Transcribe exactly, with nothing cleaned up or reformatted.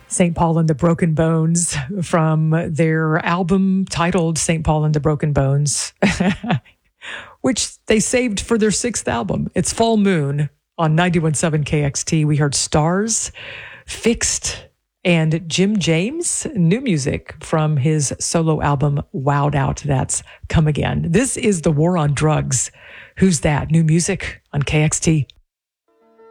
Saint Paul and the Broken Bones from their album titled Saint Paul and the Broken Bones, which they saved for their sixth album. It's Full Moon on ninety-one point seven K X T. We heard Stars, Fixed, and Jim James, new music from his solo album Wowed Out. That's Come Again. This is The War on Drugs. Who's That? New music on K X T.